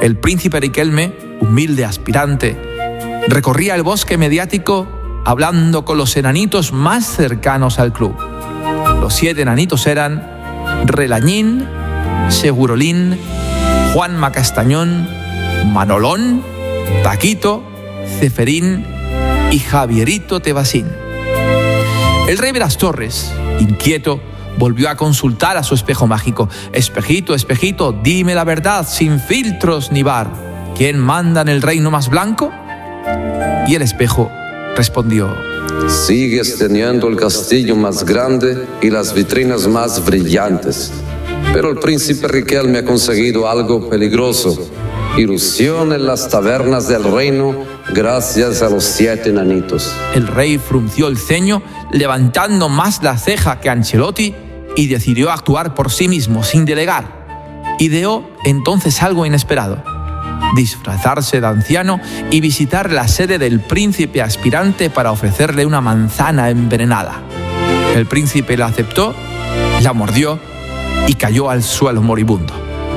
El príncipe Riquelme, humilde aspirante, recorría el bosque mediático hablando con los enanitos más cercanos al club. Los 7 enanitos eran Relañín, Segurolín, Juanma Castañón, Manolón, Taquito, Ceferín y Javierito Tebasín. El rey de las Torres, inquieto, volvió a consultar a su espejo mágico. Espejito, espejito, dime la verdad, sin filtros ni bar. ¿Quién manda en el reino más blanco? Y el espejo respondió: sigues teniendo el castillo más grande y las vitrinas más brillantes. Pero el príncipe Riquelme ha conseguido algo peligroso: ilusión en las tabernas del reino gracias a los 7 enanitos. El rey frunció el ceño, levantando más la ceja que Ancelotti, y decidió actuar por sí mismo, sin delegar. Ideó entonces algo inesperado: disfrazarse de anciano y visitar la sede del príncipe aspirante para ofrecerle una manzana envenenada. El príncipe la aceptó, la mordió y cayó al suelo moribundo.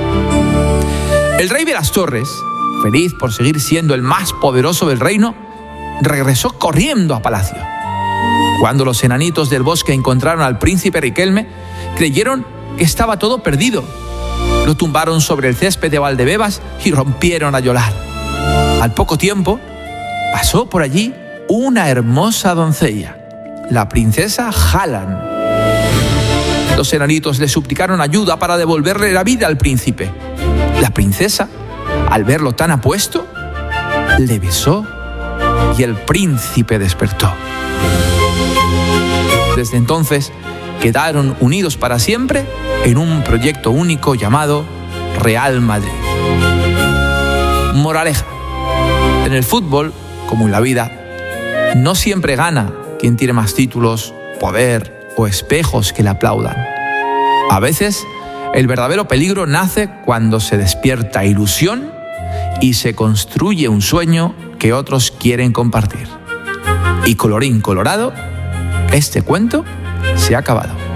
El rey de las Torres, feliz por seguir siendo el más poderoso del reino, regresó corriendo a palacio. Cuando los enanitos del bosque encontraron al príncipe Riquelme, creyeron que estaba todo perdido. Lo tumbaron sobre el césped de Valdebebas y rompieron a llorar. Al poco tiempo, pasó por allí una hermosa doncella, la princesa Hallan. Los enanitos le suplicaron ayuda para devolverle la vida al príncipe. La princesa, al verlo tan apuesto, le besó y el príncipe despertó. Desde entonces, quedaron unidos para siempre en un proyecto único llamado Real Madrid. Moraleja: en el fútbol, como en la vida, no siempre gana quien tiene más títulos, poder o espejos que le aplaudan. A veces, el verdadero peligro nace cuando se despierta ilusión y se construye un sueño que otros quieren compartir. Y colorín colorado, este cuento se ha acabado.